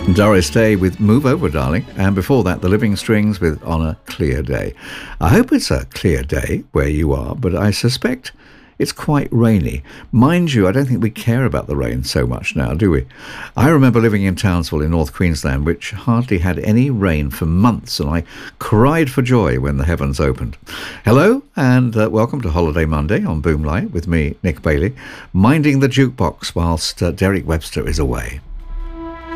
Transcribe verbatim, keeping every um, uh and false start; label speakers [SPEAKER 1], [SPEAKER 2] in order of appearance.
[SPEAKER 1] Doris Day with Move Over, Darling. And before that, The Living Strings with On a Clear Day. I hope it's a clear day where you are, but I suspect it's quite rainy. Mind you, I don't think we care about the rain so much now, do we? I remember living in Townsville in North Queensland, which hardly had any rain for months, and I cried for joy when the heavens opened. Hello, and uh, welcome to Holiday Monday on Boomlight with me, Nick Bailey, minding the jukebox whilst uh, Derek Webster is away.